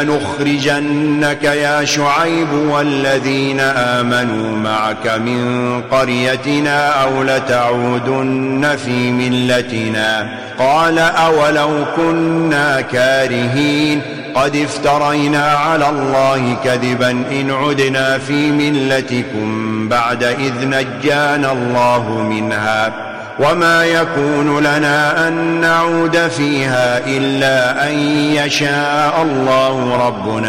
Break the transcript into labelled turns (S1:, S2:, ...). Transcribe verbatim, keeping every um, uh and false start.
S1: لنخرجنك يا شعيب والذين آمنوا معك من قريتنا أو لتعودن في ملتنا قال أولو كنا كارهين قد افترينا على الله كذبا إن عدنا في ملتكم بعد إذ نجانا الله منها وما يكون لنا أن نعود فيها إلا أن يشاء الله ربنا